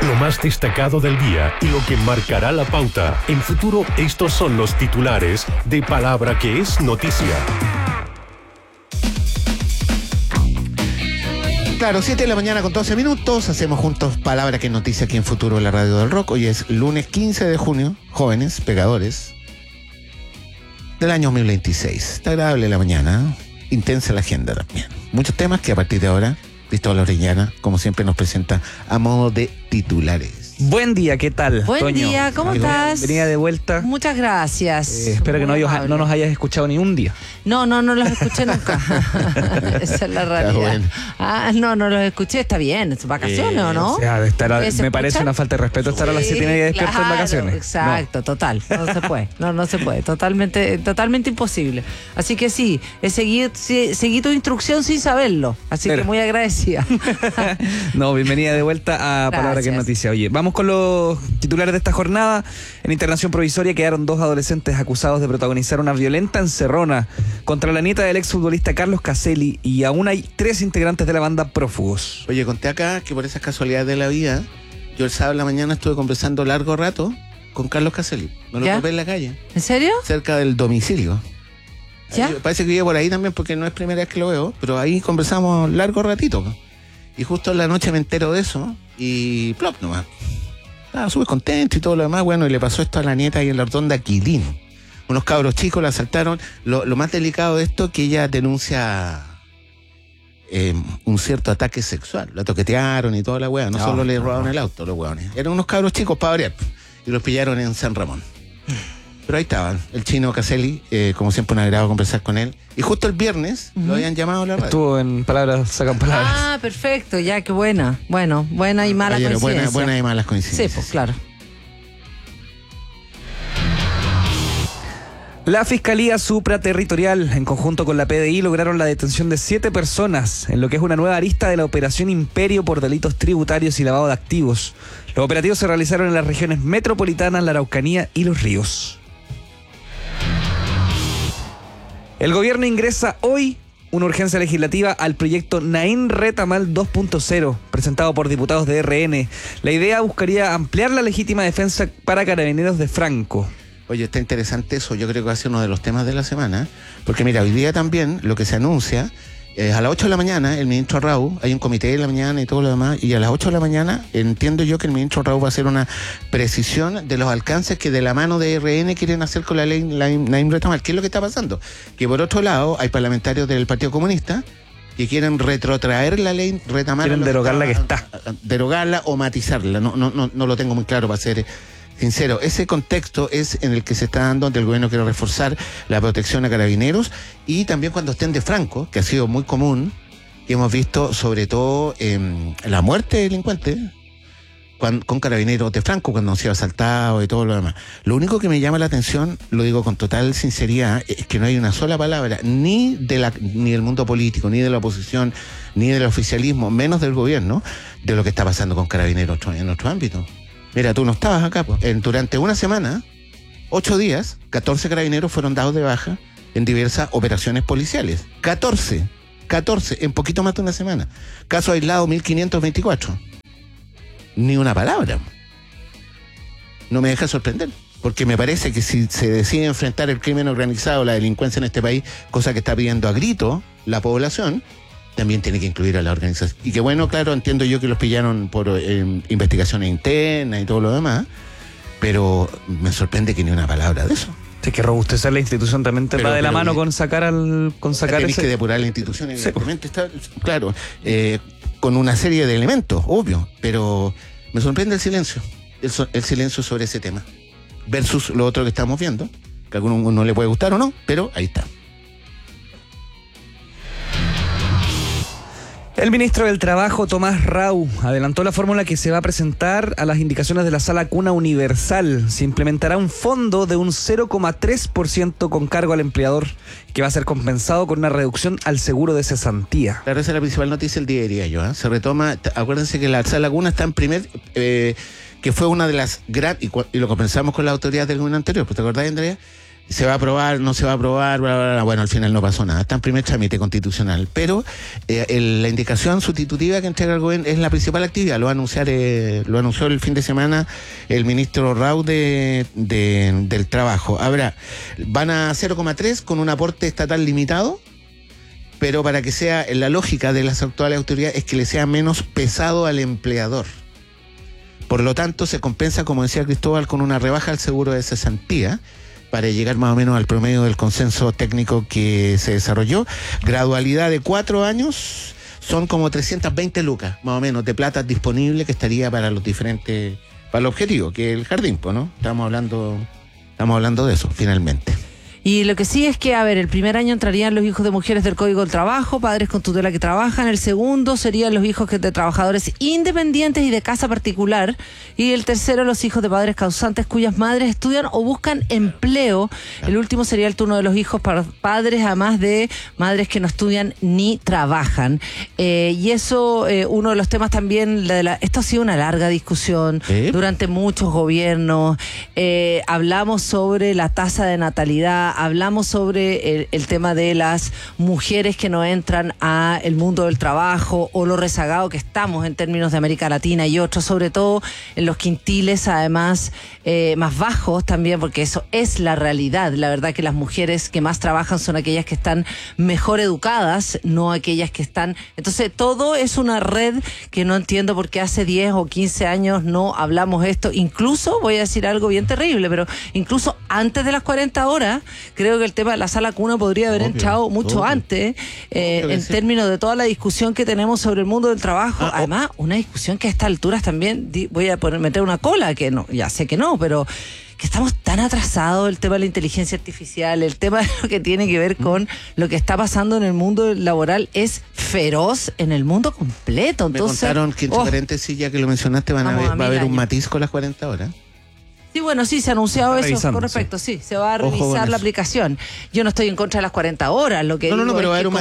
Lo más destacado del día y lo que marcará la pauta. En Futuro, estos son los titulares de Palabra que es noticia. Claro, 7 de la mañana con 12 minutos. Hacemos juntos Palabra que es noticia aquí en Futuro, la radio del rock. Hoy es lunes 15 de junio. Jóvenes, pegadores, del año 2026. Está agradable la mañana, intensa la agenda también. Muchos temas que a partir de ahora Cristóbal Orellana, como siempre, nos presenta a modo de titulares. Buen día, ¿qué tal? Buen Toño? día, ¿cómo estás? Venía de vuelta. Muchas gracias. Espero que no nos hayas escuchado ni un día. No los escuché nunca. Esa es la realidad. Bueno. No los escuché, está bien. ¿Es vacaciones o no? O sea, me parece una falta de respeto estar a las 7:30 despierto en vacaciones. Exacto, no. Total. No se puede. No se puede. Totalmente imposible. Así que sí, seguí tu instrucción sin saberlo. Así que muy agradecida. No, bienvenida de vuelta a Palabra que es noticia. Oye, vamos con los titulares de esta jornada. En internación provisoria quedaron 2 adolescentes acusados de protagonizar una violenta encerrona contra la nieta del exfutbolista Carlos Caselli, y aún hay 3 integrantes de la banda prófugos. Oye, conté acá que por esas casualidades de la vida, yo el sábado en la mañana estuve conversando largo rato con Carlos Caselli. Me lo topé en la calle. ¿En serio? Cerca del domicilio. ¿Ya? Parece que vive por ahí también, porque no es primera vez que lo veo, pero ahí conversamos largo ratito. Y justo en la noche me entero de eso y plop nomás. Estaba súper contento y todo lo demás. Bueno, y le pasó esto a la nieta y en la rotonda Quilín. Unos cabros chicos la asaltaron. Lo más delicado de esto es que ella denuncia un cierto ataque sexual. La toquetearon y toda la weá. No solo le robaron el auto, los weones. Eran unos cabros chicos para variar. Y los pillaron en San Ramón. Pero ahí estaban, el chino Caselli, como siempre un agrado conversar con él. Y justo el viernes lo habían llamado a la radio. Estuvo en Palabras, sacan palabras. Ah, perfecto, ya, qué buena. Bueno, buena y mala coincidencia. Buena y malas coincidencias. Sí, pues claro. La Fiscalía Supraterritorial, en conjunto con la PDI, lograron la detención de 7 personas en lo que es una nueva arista de la Operación Imperio por delitos tributarios y lavado de activos. Los operativos se realizaron en las regiones metropolitanas, la Araucanía y Los Ríos. El gobierno ingresa hoy una urgencia legislativa al proyecto Naín Retamal 2.0, presentado por diputados de RN. La idea buscaría ampliar la legítima defensa para carabineros de Franco. Oye, está interesante eso. Yo creo que va a ser uno de los temas de la semana. Porque mira, hoy día también lo que se anuncia es a las 8 de la mañana, el ministro Arrau, hay un comité de la mañana y todo lo demás, y a las 8 de la mañana entiendo yo que el ministro Arrau va a hacer una precisión de los alcances que de la mano de RN quieren hacer con la ley Naín Retamal. ¿Qué es lo que está pasando? Que por otro lado hay parlamentarios del Partido Comunista que quieren retrotraer la ley Retamal. Quieren derogar la que está. Derogarla o matizarla. No lo tengo muy claro para ser sincero. Ese contexto es en el que se está dando, donde el gobierno quiere reforzar la protección a carabineros, y también cuando estén de Franco, que ha sido muy común, que hemos visto sobre todo la muerte de delincuentes con carabineros de Franco, cuando han sido asaltados y todo lo demás. Lo único que me llama la atención, lo digo con total sinceridad, es que no hay una sola palabra, ni del mundo político, ni de la oposición, ni del oficialismo, menos del gobierno, de lo que está pasando con carabineros en otro ámbito. Mira, tú no estabas acá, pues. Durante una semana, 8 días, 14 carabineros fueron dados de baja en diversas operaciones policiales. 14, en poquito más de una semana. Caso aislado 1524. Ni una palabra. No me deja sorprender, porque me parece que si se decide enfrentar el crimen organizado, la delincuencia en este país, cosa que está pidiendo a grito la población, también tiene que incluir a la organización. Y que bueno, claro, entiendo yo que los pillaron por investigaciones internas y todo lo demás, pero me sorprende que ni una palabra de eso. Es que robustecer la institución también te va de la mano con sacar tenés que depurar la institución, evidentemente, está, claro, con una serie de elementos, obvio, pero me sorprende el silencio, el silencio sobre ese tema, versus lo otro que estamos viendo, que a alguno no le puede gustar o no, pero ahí está. El ministro del Trabajo, Tomás Rau, adelantó la fórmula que se va a presentar a las indicaciones de la Sala Cuna Universal. Se implementará un fondo de un 0,3% con cargo al empleador, que va a ser compensado con una reducción al seguro de cesantía. Claro, esa es la principal noticia del día, diría yo. Se retoma, acuérdense que la Sala Cuna está en primer, que fue una de las grandes, y lo compensamos con la autoridad del gobierno anterior, ¿te acordás, Andrea? se va a aprobar, no se va a aprobar, bla, bla, bla. Bueno, al final no pasó nada. Está en primer trámite constitucional. Pero la indicación sustitutiva que entrega el gobierno es la principal actividad. Lo anunció el fin de semana el ministro Rau del Trabajo. Ahora, van a 0,3 con un aporte estatal limitado, pero para que sea, la lógica de las actuales autoridades es que le sea menos pesado al empleador. Por lo tanto, se compensa, como decía Cristóbal, con una rebaja al seguro de cesantía, para llegar más o menos al promedio del consenso técnico que se desarrolló. Gradualidad de 4 años, son como 320 lucas, más o menos, de plata disponible que estaría para los diferentes, para el objetivo, que es el jardín, ¿no? Estamos hablando de eso, finalmente. Y lo que sí es que, a ver, el primer año entrarían los hijos de mujeres del Código del Trabajo, padres con tutela que trabajan. El segundo serían los hijos de trabajadores independientes y de casa particular. Y el tercero, los hijos de padres causantes cuyas madres estudian o buscan empleo. El último sería el turno de los hijos para padres, además de madres que no estudian ni trabajan. Y eso, uno de los temas también, esto ha sido una larga discusión durante muchos gobiernos. Hablamos sobre la tasa de natalidad. Hablamos sobre el tema de las mujeres que no entran a el mundo del trabajo o lo rezagado que estamos en términos de América Latina y otros, sobre todo en los quintiles, además más bajos también, porque eso es la realidad. La verdad que las mujeres que más trabajan son aquellas que están mejor educadas, no aquellas que están... Entonces todo es una red que no entiendo por qué hace 10 o 15 años no hablamos esto. Incluso, voy a decir algo bien terrible, pero incluso antes de las 40 horas, creo que el tema de la sala cuna podría haber entrado mucho antes, en términos de toda la discusión que tenemos sobre el mundo del trabajo. Además, una discusión que a estas alturas también, voy a meter una cola, que no, ya sé que no, pero que estamos tan atrasados, el tema de la inteligencia artificial, el tema de lo que tiene que ver con lo que está pasando en el mundo laboral es feroz en el mundo completo. Entonces, me contaron que, entre paréntesis, ya que lo mencionaste, va a haber un matiz con las 40 horas. Sí, bueno, sí, se ha anunciado eso con respecto, sí, se va a revisar la aplicación. Yo no estoy en contra de las 40 horas, lo que digo pero es que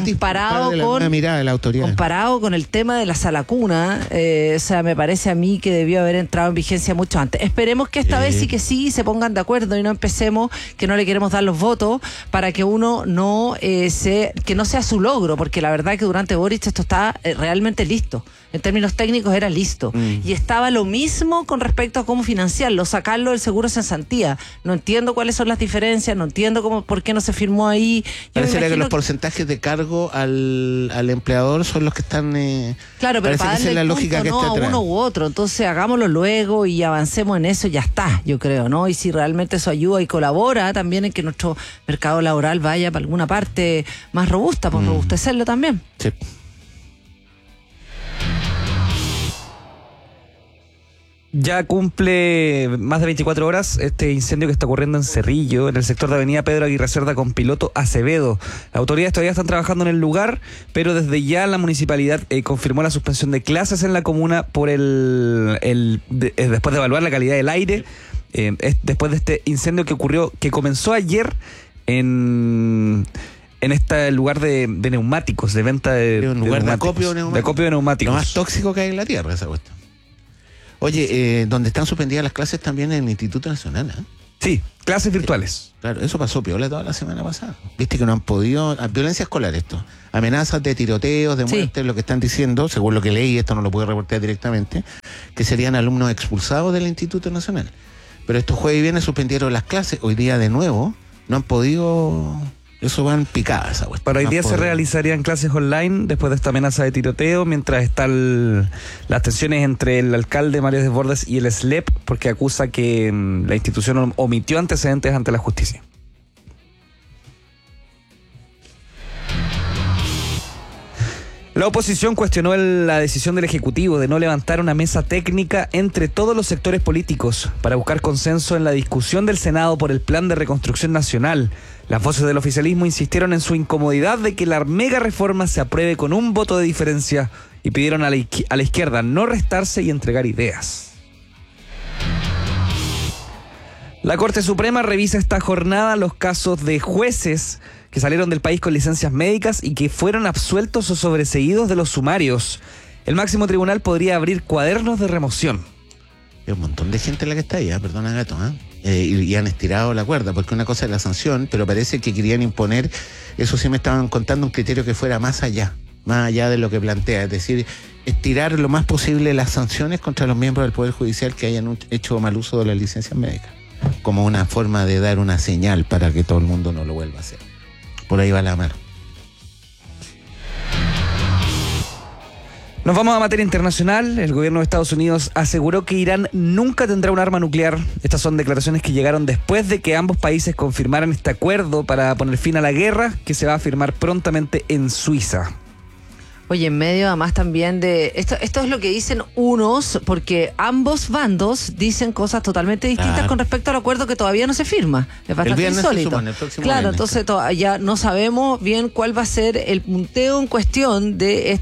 comparado con el tema de la sala cuna, o sea, me parece a mí que debió haber entrado en vigencia mucho antes. Esperemos que esta vez sí se pongan de acuerdo y no empecemos, que no le queremos dar los votos para que uno que no sea su logro, porque la verdad que durante Boric esto está realmente listo. En términos técnicos era listo. Y estaba lo mismo con respecto a cómo financiarlo, sacarlo del seguro de cesantía. No entiendo cuáles son las diferencias, no entiendo por qué no se firmó ahí. Parecería que los porcentajes de cargo al empleador son los que están... claro, pero para darle la lógica que está a uno u otro. Entonces hagámoslo luego y avancemos en eso, ya está, yo creo, ¿no? Y si realmente eso ayuda y colabora también en que nuestro mercado laboral vaya para alguna parte más robusta, pues robustecerlo también. Sí. Ya cumple más de 24 horas este incendio que está ocurriendo en Cerrillo, en el sector de Avenida Pedro Aguirre Cerda con Piloto Acevedo. Las autoridades todavía están trabajando en el lugar, pero desde ya la municipalidad confirmó la suspensión de clases en la comuna por después de evaluar la calidad del aire, después de este incendio que comenzó ayer en este lugar de neumáticos, de venta de lugar de acopio de neumáticos. Lo más tóxico que hay en la tierra, esa cuestión. Oye, donde están suspendidas las clases también en el Instituto Nacional, ¿eh? Sí, clases virtuales. Claro, eso pasó piola toda la semana pasada. Viste que no han podido... Violencia escolar esto. Amenazas de tiroteos, de muerte, lo que están diciendo, según lo que leí, esto no lo pude reportar directamente, que serían alumnos expulsados del Instituto Nacional. Pero estos jueves y viernes suspendieron las clases. Hoy día de nuevo no han podido... Eso van picadas esa cuestión. Para hoy día se realizarían clases online después de esta amenaza de tiroteo, mientras están las tensiones entre el alcalde Mario Desbordes y el SLEP, porque acusa que la institución omitió antecedentes ante la justicia. La oposición cuestionó la decisión del Ejecutivo de no levantar una mesa técnica entre todos los sectores políticos para buscar consenso en la discusión del Senado por el Plan de Reconstrucción Nacional. Las voces del oficialismo insistieron en su incomodidad de que la mega reforma se apruebe con un voto de diferencia y pidieron a la izquierda no restarse y entregar ideas. La Corte Suprema revisa esta jornada los casos de jueces que salieron del país con licencias médicas y que fueron absueltos o sobreseídos de los sumarios. El máximo tribunal podría abrir cuadernos de remoción. Hay un montón de gente la que está ahí, perdona, Gato, y han estirado la cuerda, porque una cosa es la sanción, pero parece que querían imponer, eso sí me estaban contando, un criterio que fuera más allá de lo que plantea, es decir, estirar lo más posible las sanciones contra los miembros del Poder Judicial que hayan hecho mal uso de las licencias médicas, como una forma de dar una señal para que todo el mundo no lo vuelva a hacer. Por ahí va la mano. Nos vamos a materia internacional. El gobierno de Estados Unidos aseguró que Irán nunca tendrá un arma nuclear. Estas son declaraciones que llegaron después de que ambos países confirmaran este acuerdo para poner fin a la guerra, que se va a firmar prontamente en Suiza. Oye, en medio además también de... Esto es lo que dicen unos, porque ambos bandos dicen cosas totalmente distintas con respecto al acuerdo que todavía no se firma. Es bastante insólito. El próximo claro, viernes, entonces ya no sabemos bien cuál va a ser el punteo en cuestión de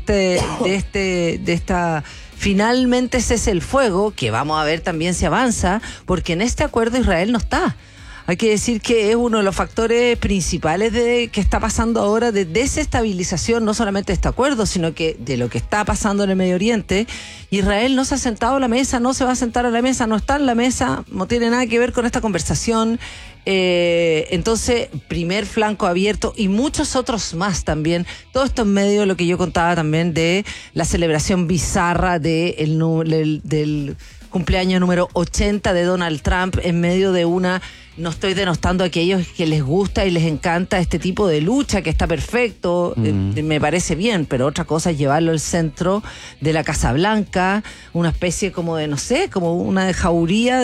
esta... Finalmente cese el fuego, que vamos a ver también si avanza, porque en este acuerdo Israel no está. Hay que decir que es uno de los factores principales que está pasando ahora de desestabilización, no solamente de este acuerdo, sino que de lo que está pasando en el Medio Oriente. Israel no se ha sentado a la mesa, no se va a sentar a la mesa, no está en la mesa, no tiene nada que ver con esta conversación. Entonces, primer flanco abierto y muchos otros más también. Todo esto en medio de lo que yo contaba también de la celebración bizarra del cumpleaños número 80 de Donald Trump, en medio de una... No estoy denostando a aquellos que les gusta y les encanta este tipo de lucha, que está perfecto, me parece bien, pero otra cosa es llevarlo al centro de la Casa Blanca, una especie como de, no sé, como una jauría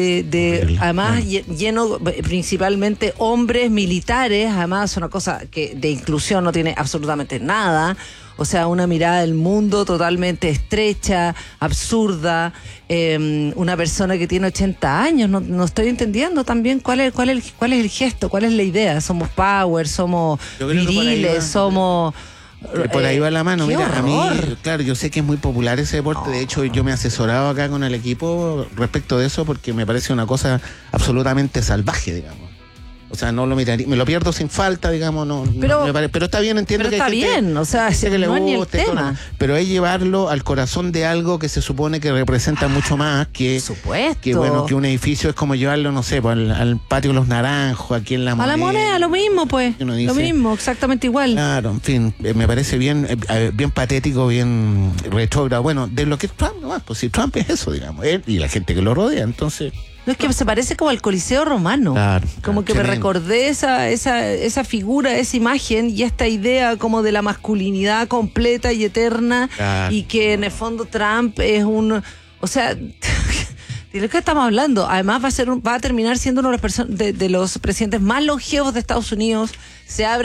además lleno principalmente hombres militares, además una cosa que de inclusión no tiene absolutamente nada. O sea, una mirada del mundo totalmente estrecha, absurda, una persona que tiene 80 años, no estoy entendiendo también cuál es el gesto, cuál es la idea. Somos power, somos viriles, somos... Por ahí va la mano. Mira, horror. A mí, claro, yo sé que es muy popular ese deporte. De hecho, yo me he asesorado acá con el equipo respecto de eso, porque me parece una cosa absolutamente salvaje, digamos. O sea, no lo miraría, me lo pierdo sin falta, digamos, pero está bien, entiendo que está hay gente, bien, o sea, que le no es ni el guste, tema. Pero es llevarlo al corazón de algo que se supone que representa mucho más que, por supuesto. Que bueno, que un edificio es como llevarlo, no sé, pues, al patio de los Naranjos, aquí en La Moneda. A La Moneda, lo mismo, pues. Dice, lo mismo, exactamente igual. Claro, en fin, me parece bien patético, bien retrógrado. Bueno, de lo que es Trump, nomás, pues si Trump es eso, digamos, él y la gente que lo rodea, entonces... No, es que se parece como al Coliseo Romano. Claro, como que me recordé esa figura, esa imagen y esta idea como de la masculinidad completa y eterna. Claro. Y que en el fondo Trump es un... O sea... ¿De lo que estamos hablando? Además va a terminar siendo uno de los presidentes más longevos de Estados Unidos. Se ha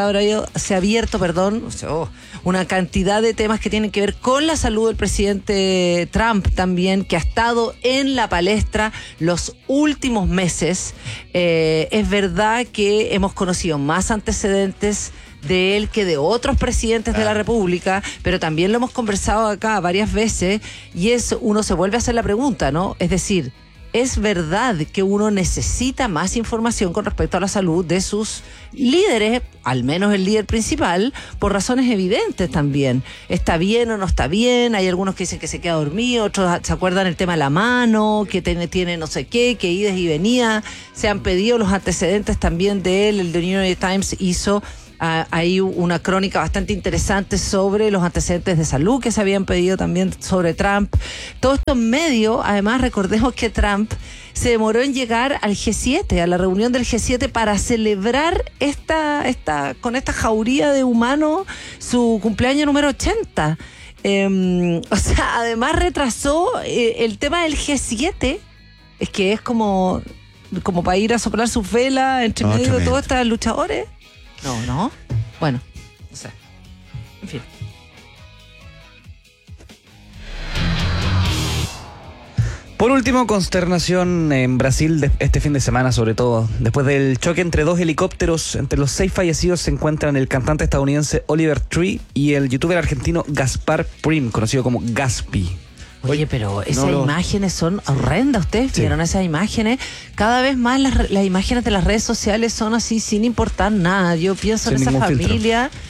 abierto una cantidad de temas que tienen que ver con la salud del presidente Trump también, que ha estado en la palestra los últimos meses. Es verdad que hemos conocido más antecedentes de él que de otros presidentes de la República, pero también lo hemos conversado acá varias veces y uno se vuelve a hacer la pregunta, ¿no? Es decir, ¿es verdad que uno necesita más información con respecto a la salud de sus líderes, al menos el líder principal, por razones evidentes también? ¿Está bien o no está bien? Hay algunos que dicen que se queda dormido, otros se acuerdan el tema de la mano, que tiene no sé qué, que ides y venía. Se han pedido los antecedentes también de él. El The New York Times hizo hay una crónica bastante interesante sobre los antecedentes de salud que se habían pedido también sobre Trump. Todo esto en medio, además recordemos que Trump se demoró en llegar al G7, a la reunión del G7 para celebrar con esta jauría de humanos su cumpleaños número 80. O sea, además retrasó el tema del G7, es que es como para ir a soplar sus velas entre medio de todos estos luchadores. No. Bueno, no sé. En fin. Por último, consternación en Brasil este fin de semana, sobre todo. Después del choque entre dos helicópteros, entre los 6 fallecidos se encuentran el cantante estadounidense Oliver Tree y el youtuber argentino Gaspar Prim, conocido como Gaspi. Oye, pero esas imágenes son horrendas. ¿Ustedes vieron esas imágenes? Cada vez más las imágenes de las redes sociales son así sin importar nada. Yo pienso en esa familia.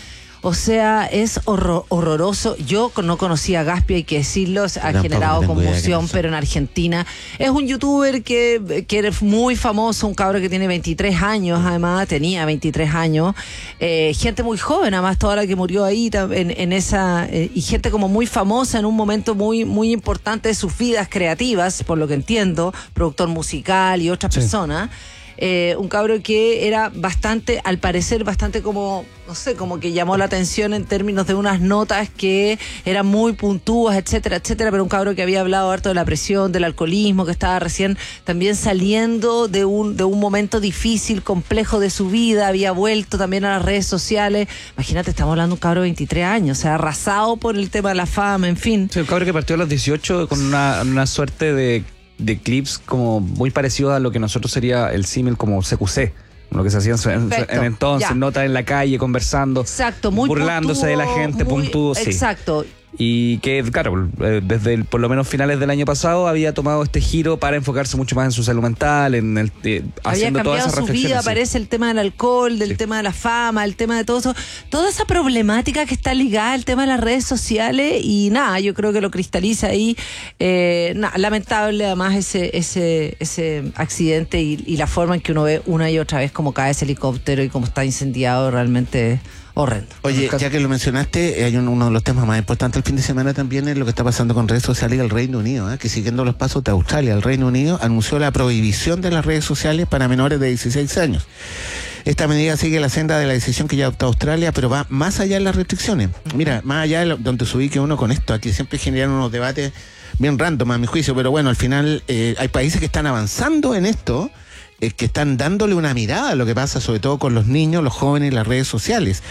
O sea, es horroroso. Yo no conocía a Gaspi, hay que decirlo, ha generado conmoción, pero en Argentina es un youtuber que es muy famoso, un cabro que tiene 23 años, además tenía 23 años, gente muy joven, además toda la que murió ahí en esa, y gente como muy famosa en un momento muy, muy importante de sus vidas creativas, por lo que entiendo, productor musical y otras personas. Un cabro que era bastante, al parecer, bastante como, no sé, como que llamó la atención en términos de unas notas que eran muy puntúas, etcétera, etcétera, pero un cabro que había hablado harto de la presión, del alcoholismo, que estaba recién también saliendo de un momento difícil, complejo de su vida, había vuelto también a las redes sociales. Imagínate, estamos hablando de un cabro de 23 años, o sea, arrasado por el tema de la fama, en fin. Sí, un cabro que partió a los 18 con una suerte de clips como muy parecidos a lo que nosotros sería el símil como CQC, lo que se hacía en entonces, ya. Notas en la calle, conversando, exacto, muy burlándose puntuo, de la gente, puntudo, sí. Exacto. Y que, claro, desde por lo menos finales del año pasado había tomado este giro para enfocarse mucho más en su salud mental, en haciendo todas esas reflexiones. Había cambiado su vida, aparece el tema del alcohol, del tema de la fama, el tema de todo eso, toda esa problemática que está ligada al tema de las redes sociales y nada, yo creo que lo cristaliza ahí. Lamentable además ese accidente y la forma en que uno ve una y otra vez cómo cae ese helicóptero y cómo está incendiado, realmente horrendo. Oye, ya que lo mencionaste, hay uno de los temas más importantes el fin de semana también es lo que está pasando con redes sociales y el Reino Unido, que siguiendo los pasos de Australia, el Reino Unido anunció la prohibición de las redes sociales para menores de 16 años. Esta medida sigue la senda de la decisión que ya adoptó Australia, pero va más allá de las restricciones. Mira, más allá de donde se ubique uno con esto, aquí siempre generan unos debates bien random a mi juicio, pero bueno, al final hay países que están avanzando en esto, que están dándole una mirada a lo que pasa sobre todo con los niños, los jóvenes y las redes sociales.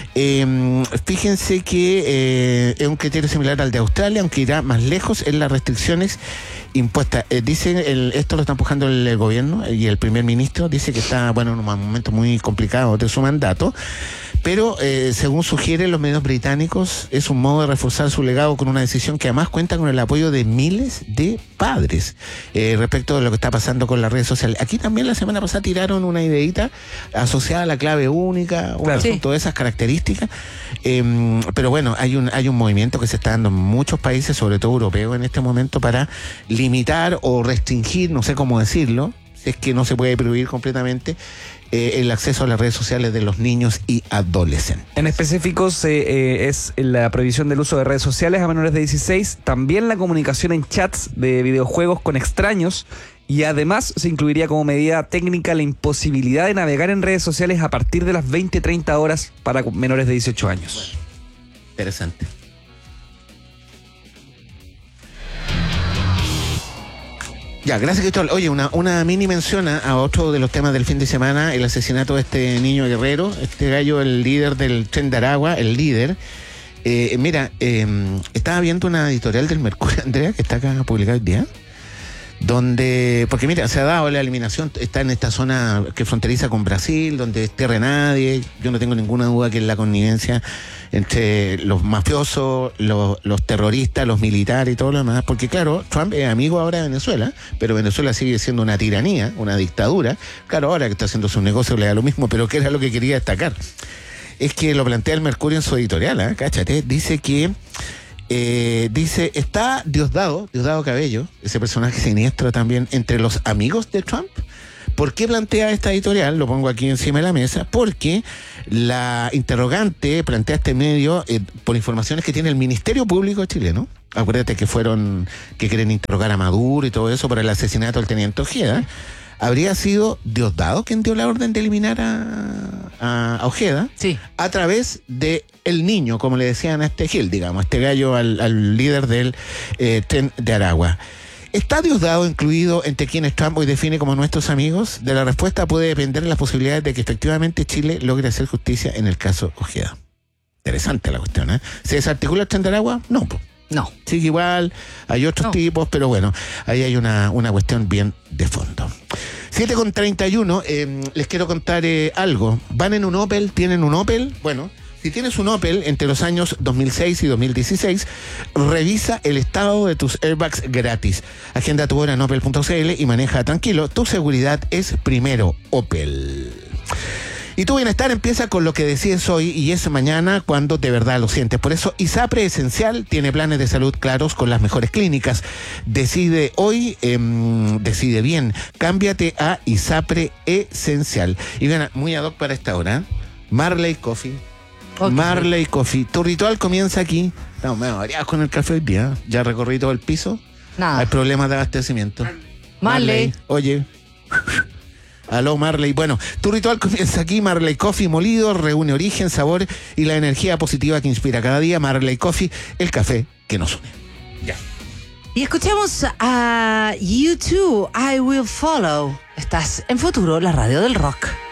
Fíjense que es un criterio similar al de Australia, aunque irá más lejos en las restricciones impuestas. Dicen, esto lo está empujando el gobierno y el primer ministro dice que está en un momento muy complicado de su mandato, pero según sugieren los medios británicos, es un modo de reforzar su legado con una decisión que además cuenta con el apoyo de miles de padres respecto de lo que está pasando con las redes sociales. Aquí también la semana pasada tiraron una ideita asociada a la clave única, un asunto de esas características, pero bueno, hay un movimiento que se está dando en muchos países, sobre todo europeos en este momento, para limitar o restringir, no sé cómo decirlo, es que no se puede prohibir completamente el acceso a las redes sociales de los niños y adolescentes. En específico es la prohibición del uso de redes sociales a menores de 16, también la comunicación en chats de videojuegos con extraños y además se incluiría como medida técnica la imposibilidad de navegar en redes sociales a partir de las 20-30 horas para menores de 18 años. Bueno, interesante. Ya, gracias, Cristóbal. Oye, una mini mención a otro de los temas del fin de semana, el asesinato de este niño guerrero, este gallo, el líder del Tren de Aragua, el líder. Mira, estaba viendo una editorial del Mercurio, Andrea, que está acá publicada hoy día, donde, porque mira, se ha dado la eliminación, está en esta zona que fronteriza con Brasil, donde es tierra de nadie. Yo no tengo ninguna duda que es la connivencia entre los mafiosos, los terroristas, los militares y todo lo demás, porque claro, Trump es amigo ahora de Venezuela, pero Venezuela sigue siendo una tiranía, una dictadura. Claro, ahora que está haciendo su negocio le da lo mismo, pero ¿qué era lo que quería destacar? Es que lo plantea el Mercurio en su editorial, cáchate, dice que está Diosdado Cabello, ese personaje siniestro también, entre los amigos de Trump. ¿Por qué plantea esta editorial? Lo pongo aquí encima de la mesa, porque la interrogante plantea este medio por informaciones que tiene el Ministerio Público chileno. Acuérdate que quieren interrogar a Maduro y todo eso por el asesinato del teniente Ojeda. Habría sido Diosdado quien dio la orden de eliminar a Ojeda, sí, a través de el niño, como le decían a este Gil, digamos, este gallo al líder del Tren de Aragua. ¿Está Diosdado incluido entre quienes Trump hoy define como nuestros amigos? De la respuesta puede depender de las posibilidades de que efectivamente Chile logre hacer justicia en el caso Ojeda. Interesante la cuestión, ¿eh? ¿Se desarticula el Tren de Aragua? No. Sigue igual, hay otros tipos, pero bueno, ahí hay una cuestión bien de fondo. 7:31, les quiero contar algo. ¿Van en un Opel? ¿Tienen un Opel? Bueno, si tienes un Opel entre los años 2006 y 2016, revisa el estado de tus airbags gratis. Agenda tu hora en opel.cl y maneja tranquilo. Tu seguridad es primero, Opel. Y tu bienestar empieza con lo que decides hoy y es mañana cuando de verdad lo sientes. Por eso ISAPRE Esencial tiene planes de salud claros con las mejores clínicas. Decide hoy, decide bien. Cámbiate a ISAPRE Esencial. Y bien, muy ad hoc para esta hora. Marley Coffee. Okay. Marley Coffee. Tu ritual comienza aquí. Estamos medio variados con el café hoy día. Ya recorrí todo el piso. Nada. Hay problemas de abastecimiento. Marley. Oye. Aló Marley. Bueno, tu ritual comienza aquí. Marley Coffee molido, reúne origen, sabor y la energía positiva que inspira cada día. Marley Coffee, el café que nos une. Ya. Y escuchamos a U2, I Will Follow. Estás en Futuro, la radio del rock.